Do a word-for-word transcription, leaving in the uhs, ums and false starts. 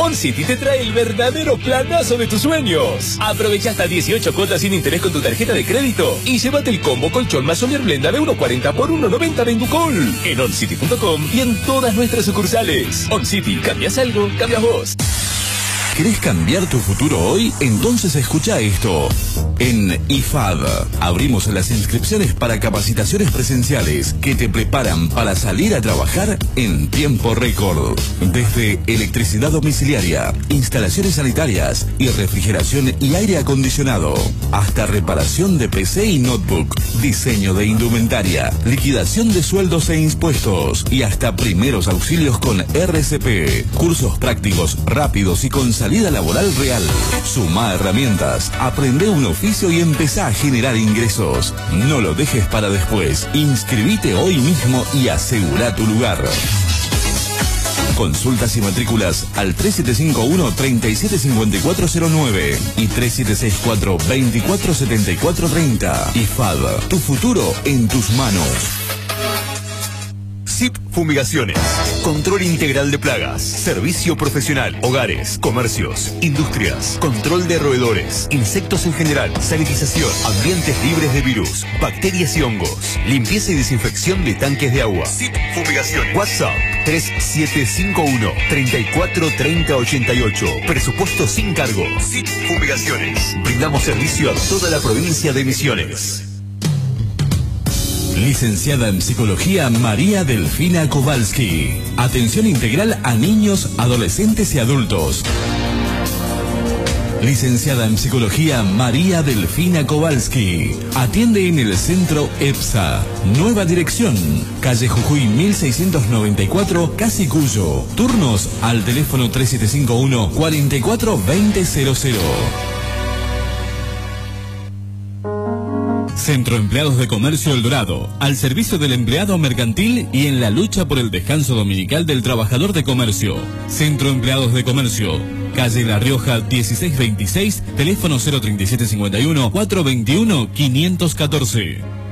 OnCity te trae el verdadero planazo de tus sueños. Aprovecha hasta dieciocho cuotas sin interés con tu tarjeta de crédito y llévate el combo colchón más Soler Blenda de uno cuarenta por uno noventa de Inducol en oncity punto com y en todas nuestras sucursales. OnCity, cambias algo, cambias vos. ¿Querés cambiar tu futuro hoy? Entonces escucha esto. En I F A D abrimos las inscripciones para capacitaciones presenciales que te preparan para salir a trabajar en tiempo récord. Desde electricidad domiciliaria, instalaciones sanitarias y refrigeración y aire acondicionado, hasta reparación de P C y notebook, diseño de indumentaria, liquidación de sueldos e impuestos y hasta primeros auxilios con R C P. Cursos prácticos rápidos y con salida laboral real. Sumá herramientas, aprende un oficio y empezá a generar ingresos. No lo dejes para después. Inscribite hoy mismo y asegura tu lugar. Consultas y matrículas al tres siete cinco uno, tres siete cinco cuatro cero nueve y tres siete seis cuatro, dos cuatro siete cuatro tres cero. I F A D, tu futuro en tus manos. S I P Fumigaciones. Control integral de plagas. Servicio profesional. Hogares, comercios, industrias. Control de roedores. Insectos en general. Sanitización. Ambientes libres de virus, bacterias y hongos. Limpieza y desinfección de tanques de agua. S I P Fumigaciones. WhatsApp tres siete cinco uno, tres cuatro tres cero ocho ocho. Presupuesto sin cargo. S I P Fumigaciones. Brindamos servicio a toda la provincia de Misiones. Licenciada en Psicología María Delfina Kowalski. Atención integral a niños, adolescentes y adultos. Licenciada en Psicología María Delfina Kowalski. Atiende en el Centro EPSA. Nueva dirección. Calle Jujuy mil seiscientos noventa y cuatro, Casi Cuyo. Turnos al teléfono tres siete cinco uno, cuatro cuatro dos cero cero cero. Centro Empleados de Comercio El Dorado, al servicio del empleado mercantil y en la lucha por el descanso dominical del trabajador de comercio. Centro Empleados de Comercio, calle La Rioja dieciséis veintiséis, teléfono cero treinta y siete cincuenta y uno, cuatrocientos veintiuno, quinientos catorce.